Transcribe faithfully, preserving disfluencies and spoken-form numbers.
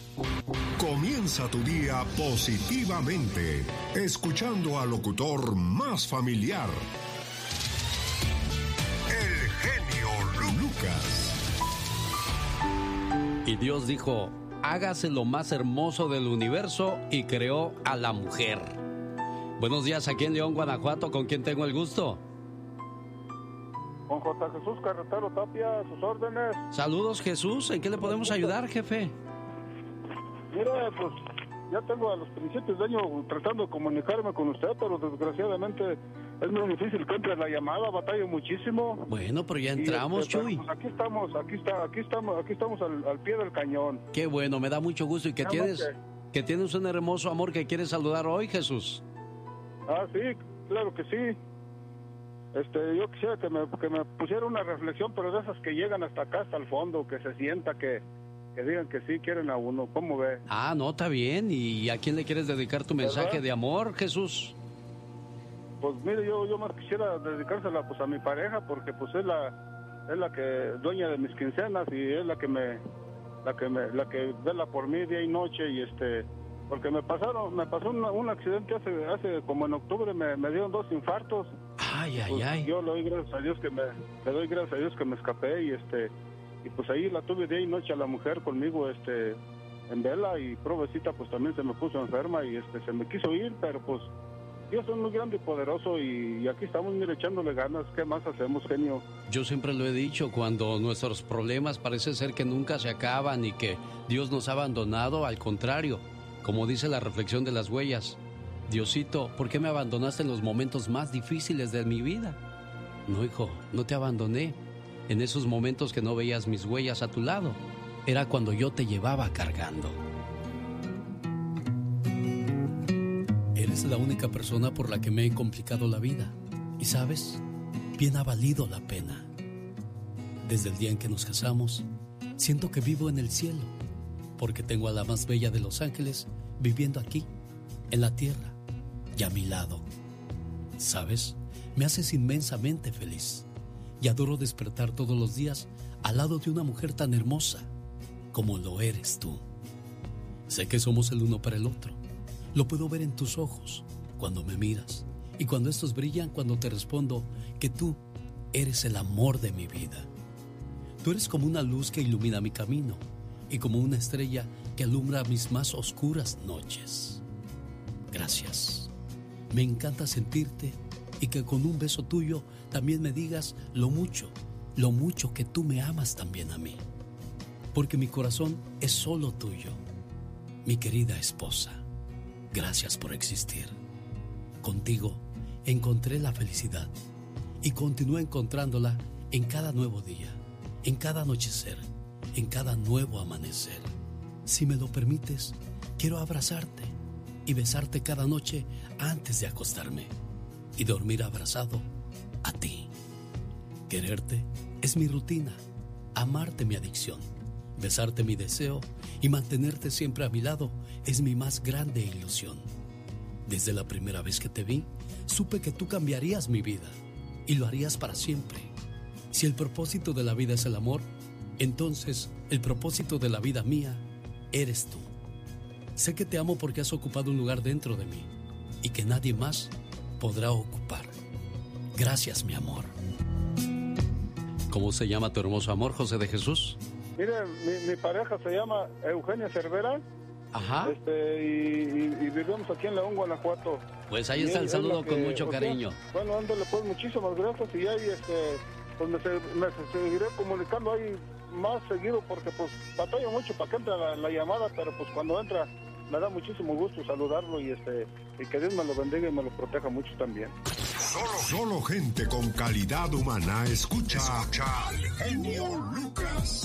Comienza tu día positivamente, escuchando al locutor más familiar, el genio Lucas. Y Dios dijo, hágase lo más hermoso del universo, y creó a la mujer. Buenos días, aquí en León, Guanajuato, ¿con quién tengo el gusto? Con J. Jesús Carretero Tapia, a sus órdenes. Saludos, Jesús, ¿en qué le podemos ayudar, jefe? Mire, pues ya tengo a los principios de año tratando de comunicarme con usted, pero desgraciadamente es muy difícil que entre la llamada, batallo muchísimo. Bueno, pero ya entramos, este, Chuy. Pues aquí estamos, aquí está, aquí estamos, aquí estamos al, al pie del cañón. Qué bueno, me da mucho gusto y que tienes, que... que tienes un hermoso amor que quieres saludar hoy, Jesús. Ah, sí, claro que sí. Este, yo quisiera que me, que me pusiera una reflexión, pero de esas que llegan hasta acá, hasta el fondo, que se sienta que, que digan que sí quieren a uno. ¿Cómo ve? Ah, no, está bien. ¿Y a quién le quieres dedicar tu mensaje ¿verdad? De amor, Jesús? Pues mire, yo, yo más quisiera dedicársela pues a mi pareja, porque pues es la, es la que dueña de mis quincenas y es la que me, la que me, la que vela por mí día y noche y este, porque me pasaron, me pasó un, un accidente hace, hace como en octubre, me, me dieron dos infartos. Ay, ay, pues, ay. Yo le doy gracias a Dios que me, le doy gracias a Dios que me escapé y este, y pues ahí la tuve día y noche a la mujer conmigo, este, en vela, y provecita pues también se me puso enferma y este, se me quiso ir, pero pues Dios es muy grande y poderoso y, y aquí estamos, mire, echándole ganas. ¿Qué más hacemos, genio? Yo siempre lo he dicho, cuando nuestros problemas parece ser que nunca se acaban y que Dios nos ha abandonado, al contrario, como dice la reflexión de las huellas, Diosito, ¿por qué me abandonaste en los momentos más difíciles de mi vida? No, hijo, no te abandoné. En esos momentos que no veías mis huellas a tu lado, era cuando yo te llevaba cargando. Eres la única persona por la que me he complicado la vida. Y sabes, bien ha valido la pena. Desde el día en que nos casamos, siento que vivo en el cielo, porque tengo a la más bella de los ángeles viviendo aquí, en la tierra, y a mi lado. ¿Sabes? Me haces inmensamente feliz y adoro despertar todos los días al lado de una mujer tan hermosa como lo eres tú. Sé que somos el uno para el otro. Lo puedo ver en tus ojos cuando me miras y cuando estos brillan cuando te respondo que tú eres el amor de mi vida. Tú eres como una luz que ilumina mi camino y como una estrella que alumbra mis más oscuras noches. Gracias. Me encanta sentirte y que con un beso tuyo también me digas lo mucho, lo mucho que tú me amas también a mí. Porque mi corazón es solo tuyo, mi querida esposa. Gracias por existir. Contigo encontré la felicidad y continúo encontrándola en cada nuevo día, en cada anochecer, en cada nuevo amanecer. Si me lo permites, quiero abrazarte y besarte cada noche antes de acostarme y dormir abrazado a ti. Quererte es mi rutina, amarte mi adicción, besarte mi deseo y mantenerte siempre a mi lado es mi más grande ilusión. Desde la primera vez que te vi, supe que tú cambiarías mi vida y lo harías para siempre. Si el propósito de la vida es el amor, entonces el propósito de la vida mía eres tú. Sé que te amo porque has ocupado un lugar dentro de mí y que nadie más podrá ocupar. Gracias, mi amor. ¿Cómo se llama tu hermoso amor, José de Jesús? Mire, mi, mi pareja se llama Eugenia Cervera. Ajá. Este, y, y, y vivimos aquí en León, Guanajuato. Pues ahí está el saludo con mucho cariño. Bueno, ándale, pues muchísimas gracias y ahí este, pues me, me seguiré comunicando ahí más seguido porque pues batallo mucho para que entre la, la llamada, pero pues cuando entra me da muchísimo gusto saludarlo y este y que Dios me lo bendiga y me lo proteja mucho también. Solo, solo gente con calidad humana escucha, escucha al genio Lucas.